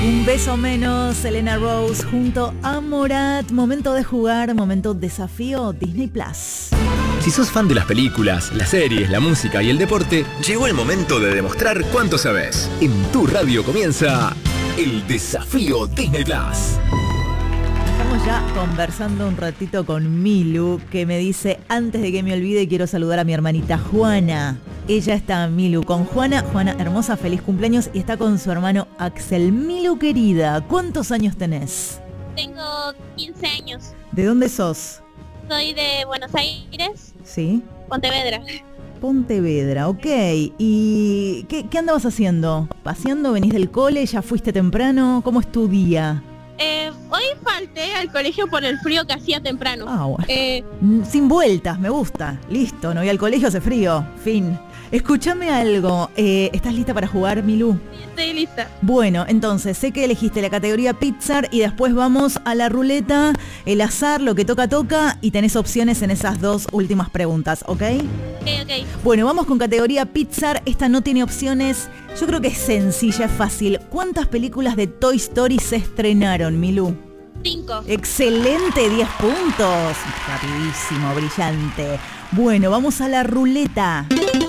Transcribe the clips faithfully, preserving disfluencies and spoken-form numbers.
Un beso menos, Elena Rose junto a Morat. Momento de jugar, momento desafío Disney Plus. Si sos fan de las películas, las series, la música y el deporte, llegó el momento de demostrar cuánto sabes. En tu radio comienza el desafío Disney Plus. Estamos ya conversando un ratito con Milu, que me dice, antes de que me olvide, quiero saludar a mi hermanita Juana. Ella está, Milu, con Juana. Juana, hermosa, feliz cumpleaños. Y está con su hermano Axel. Milu, querida, ¿cuántos años tenés? Tengo quince años. ¿De dónde sos? Soy de Buenos Aires. ¿Sí? Pontevedra. Pontevedra, ok. ¿Y qué, qué andabas haciendo? ¿Paseando? ¿Venís del cole? ¿Ya fuiste temprano? ¿Cómo es tu día? Eh, hoy falté al colegio por el frío que hacía temprano. Ah, bueno. Eh, Sin vueltas, me gusta. Listo, no voy al colegio, hace frío. Fin. Escúchame algo. Eh, ¿Estás lista para jugar, Milu? sí, estoy lista. Bueno, entonces, sé que elegiste la categoría Pixar y después vamos a la ruleta, el azar, lo que toca, toca, y tenés opciones en esas dos últimas preguntas, ¿ok? Ok, ok. Bueno, vamos con categoría Pixar. Esta no tiene opciones. Yo creo que es sencilla, es fácil. ¿Cuántas películas de Toy Story se estrenaron, Milu? Cinco. Excelente, diez puntos. Rapidísimo, brillante. Bueno, vamos a la ruleta.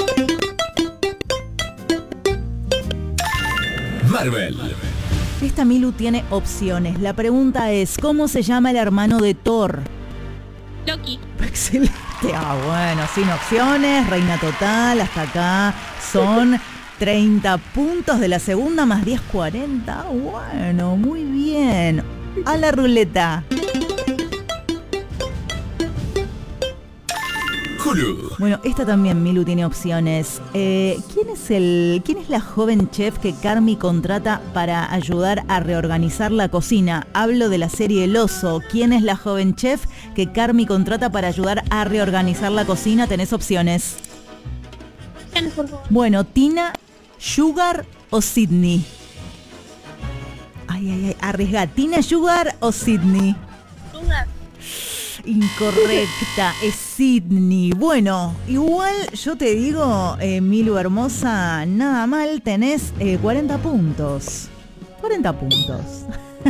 Marvel. Esta Milu tiene opciones. La pregunta es, ¿cómo se llama el hermano de Thor? Loki. Excelente. Ah, bueno, sin opciones, reina total, hasta acá son treinta puntos de la segunda más diez, cuarenta. Bueno, muy bien. A la ruleta. Hulu. Bueno, esta también, Milu, tiene opciones. Eh, ¿quién es el, quién es la joven chef que Carmy contrata para ayudar a reorganizar la cocina? Hablo de la serie El Oso. ¿Quién es la joven chef que Carmy contrata para ayudar a reorganizar la cocina? Tenés opciones. Por favor. Bueno, Tina, Sugar o Sydney. Ay, ay, ay, arriesga. ¿Tina, Sugar o Sydney? Sugar. Incorrecta, es Sydney. Bueno, igual yo te digo, eh, Milu hermosa, nada mal, tenés eh, cuarenta puntos. cuarenta puntos.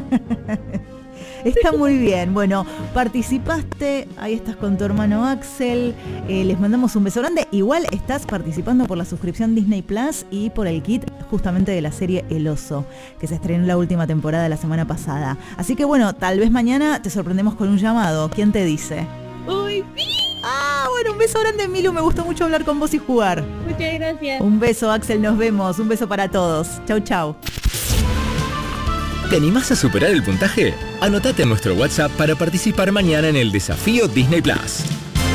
Está muy bien. Bueno, participaste, ahí estás con tu hermano Axel, eh, les mandamos un beso grande. Igual estás participando por la suscripción Disney Plus y por el kit justamente de la serie El Oso, que se estrenó la última temporada la semana pasada. Así que bueno, tal vez mañana te sorprendemos con un llamado. ¿Quién te dice? Uy, sí. Ah, bueno, un beso grande, Milu, me gustó mucho hablar con vos y jugar. Muchas gracias. Un beso, Axel, nos vemos. Un beso para todos. Chau, chau. ¿Te animás a superar el puntaje? Anotate en nuestro WhatsApp para participar mañana en el desafío Disney Plus.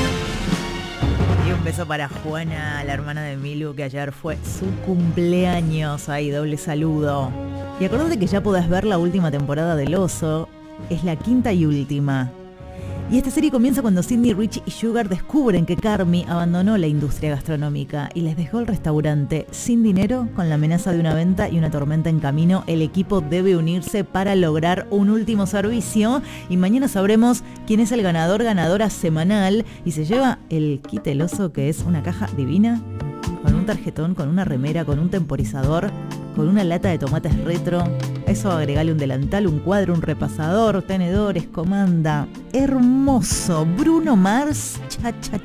Y un beso para Juana, la hermana de Milu, que ayer fue su cumpleaños. Ahí, doble saludo. Y acordate que ya podés ver la última temporada del Oso. Es la quinta y última. Y esta serie comienza cuando Sydney, Rich y Sugar descubren que Carmy abandonó la industria gastronómica y les dejó el restaurante sin dinero. Con la amenaza de una venta y una tormenta en camino, el equipo debe unirse para lograr un último servicio. Y mañana sabremos quién es el ganador, ganadora semanal. Y se lleva el kit El Oso, que es una caja divina, con un tarjetón, con una remera, con un temporizador, con una lata de tomates retro. Eso agregale un delantal, un cuadro, un repasador, tenedores, comanda. Hermoso. Bruno Mars, cha cha